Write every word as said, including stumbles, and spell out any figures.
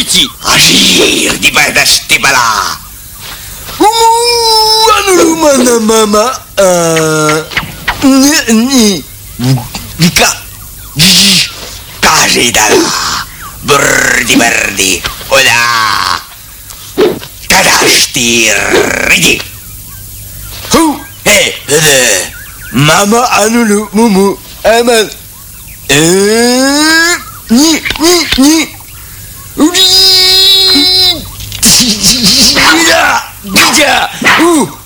Ricky. Asyik di batas di bala. Uh, anu mana mama? Uh, ni ni. Dika. Kasih dala. Berdi-berdi. Ola. Kadasti Ricky. Hu. Hei, hei. Mama anu lu mumu. Aman. Eh, ni ni ni. Udi. Tidak, tidak. Uh.